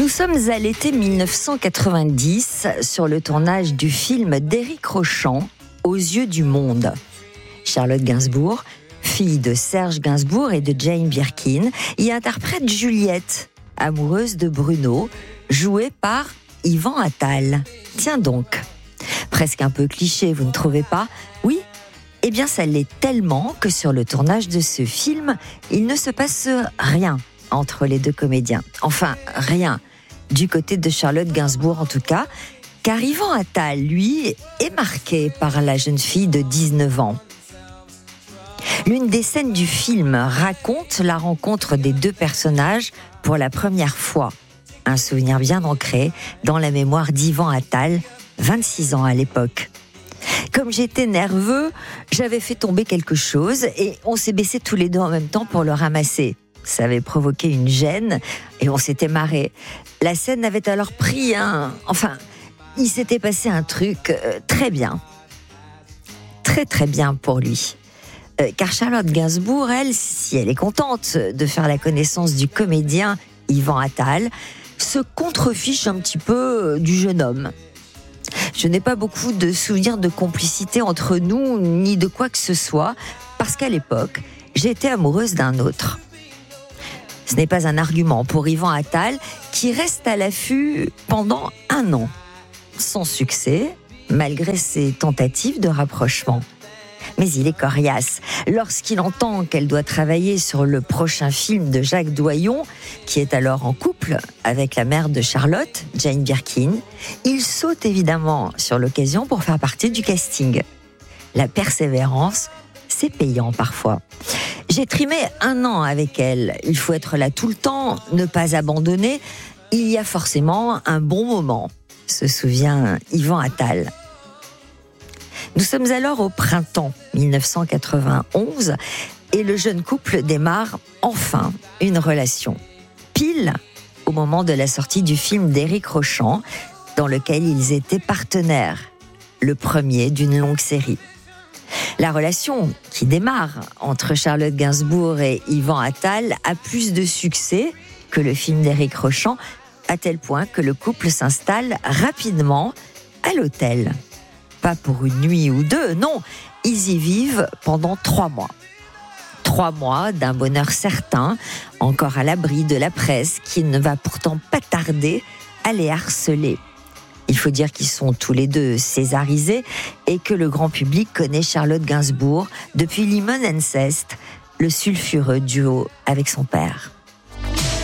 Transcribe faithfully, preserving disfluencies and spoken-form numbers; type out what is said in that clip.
sommes à l'été mille neuf cent quatre-vingt-dix sur le tournage du film d'Éric Rochant, Aux yeux du monde. Charlotte Gainsbourg, fille de Serge Gainsbourg et de Jane Birkin, y interprète Juliette, amoureuse de Bruno, jouée par Yvan Attal. Tiens donc, presque un peu cliché, vous ne trouvez pas ? Oui ? Eh bien, ça l'est tellement que sur le tournage de ce film, il ne se passe rien entre les deux comédiens. Enfin, rien, du côté de Charlotte Gainsbourg en tout cas, car Yvan Attal, lui, est marqué par la jeune fille de dix-neuf ans. L'une des scènes du film raconte la rencontre des deux personnages pour la première fois. Un souvenir bien ancré dans la mémoire d'Yvan Attal, vingt-six ans à l'époque. Comme j'étais nerveux, j'avais fait tomber quelque chose et on s'est baissés tous les deux en même temps pour le ramasser. Ça avait provoqué une gêne et on s'était marré. La scène avait alors pris un... Enfin, il s'était passé un truc euh, très bien. Très très bien pour lui. Euh, car Charlotte Gainsbourg, elle, si elle est contente de faire la connaissance du comédien Yvan Attal, se contrefiche un petit peu du jeune homme. Je n'ai pas beaucoup de souvenirs de complicité entre nous, ni de quoi que ce soit, parce qu'à l'époque, j'étais amoureuse d'un autre. Ce n'est pas un argument pour Yvan Attal, qui reste à l'affût pendant un an. Sans succès, malgré ses tentatives de rapprochement. Mais il est coriace. Lorsqu'il entend qu'elle doit travailler sur le prochain film de Jacques Doyon, qui est alors en couple avec la mère de Charlotte, Jane Birkin, il saute évidemment sur l'occasion pour faire partie du casting. La persévérance, c'est payant parfois. J'ai trimé un an avec elle. Il faut être là tout le temps, ne pas abandonner. Il y a forcément un bon moment, se souvient Yvan Attal. Nous sommes alors au printemps mille neuf cent quatre-vingt-onze et le jeune couple démarre enfin une relation. Pile au moment de la sortie du film d'Éric Rochant, dans lequel ils étaient partenaires, le premier d'une longue série. La relation qui démarre entre Charlotte Gainsbourg et Yvan Attal a plus de succès que le film d'Éric Rochant, à tel point que le couple s'installe rapidement à l'hôtel. Pas pour une nuit ou deux, non, ils y vivent pendant trois mois. Trois mois d'un bonheur certain, encore à l'abri de la presse, qui ne va pourtant pas tarder à les harceler. Il faut dire qu'ils sont tous les deux césarisés et que le grand public connaît Charlotte Gainsbourg depuis Limon and Zest, le sulfureux duo avec son père.